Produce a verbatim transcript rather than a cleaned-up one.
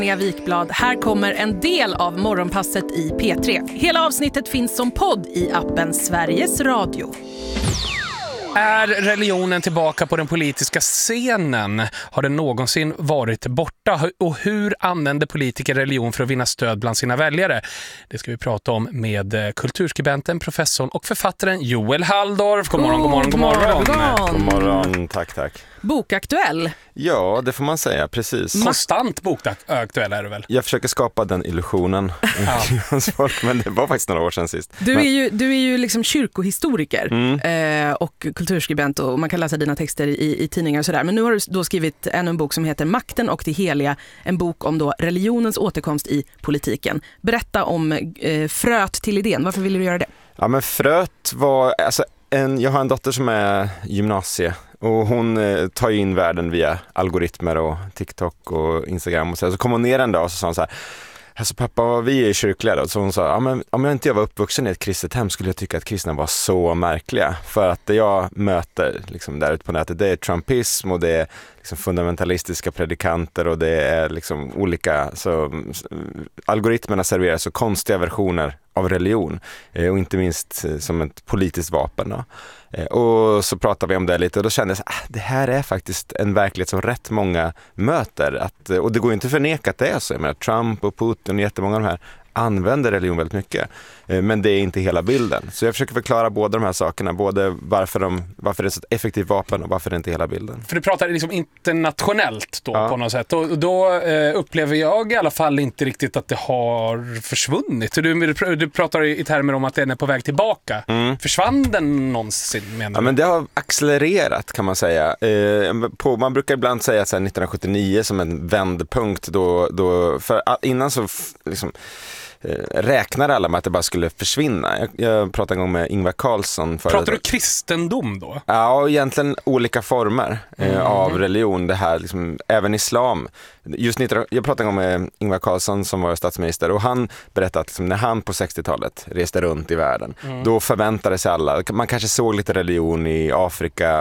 Wikblad. Här kommer en del av Morgonpasset i P tre. Hela avsnittet finns som podd i appen Sveriges Radio. Är religionen tillbaka på den politiska scenen? Har den någonsin varit borta? Och hur använder politiker religion för att vinna stöd bland sina väljare? Det ska vi prata om med kulturskribenten, professorn och författaren Joel Halldorf. God morgon, god morgon, god morgon. God morgon, god morgon. Tack, tack. Bokaktuell. Ja, det får man säga, precis. Konstant bokaktuell är det väl? Jag försöker skapa den illusionen hos folk, men det var faktiskt några år sedan sist. Du är men... ju, du är ju liksom kyrkohistoriker mm. eh, och kulturskribent, och man kan läsa dina texter i, i tidningar och sådär. Men nu har du då skrivit ännu en bok som heter Makten och det heliga, en bok om då religionens återkomst i politiken. Berätta om eh, fröet till idén. Varför ville du göra det? Ja, men fröet var... Alltså, en, jag har en dotter som är gymnasie. Och hon eh, tar ju in världen via algoritmer och TikTok och Instagram och så. Så kom hon ner en dag och så sa hon så här: alltså pappa, vi är kyrkliga då. Så hon sa, ja, men om jag inte var uppvuxen i ett kristet hem skulle jag tycka att kristna var så märkliga. För att det jag möter liksom, där ute på nätet, det är trumpism och det är liksom fundamentalistiska predikanter och det är liksom olika, så algoritmerna serverar så konstiga versioner av religion eh, och inte minst eh, som ett politiskt vapen då. Eh, och så pratade vi om det lite och då kände jag så, ah, det här är faktiskt en verklighet som rätt många möter att, och det går ju inte att förneka att det är så. Jag menar, Trump och Putin och jättemånga av de här använder religion väldigt mycket, eh, men det är inte hela bilden. Så jag försöker förklara båda de här sakerna, både varför, de, varför det är så ett effektivt vapen och varför det inte är hela bilden. För du pratar liksom internationellt då, ja. På något sätt. Och då eh, upplever jag i alla fall inte riktigt att det har försvunnit. Du, du pratar i termer om att den är på väg tillbaka. Mm. Försvann den någonsin, menar ja, du? men det har accelererat, kan man säga. Eh, på, man brukar ibland säga att så här, nittonhundrasjuttionio som en vändpunkt. Då, då, för innan så liksom, räknar alla med att det bara skulle försvinna. Jag, jag pratade en gång med Ingvar Carlsson. För pratar du kristendom då? Ja, egentligen olika former eh, mm. av religion. Det här, liksom, även islam. Just nitton, jag pratade en gång med Ingvar Carlsson som var statsminister och han berättade att liksom, när han på sextiotalet reste runt i världen, mm. då förväntade sig alla, man kanske såg lite religion i Afrika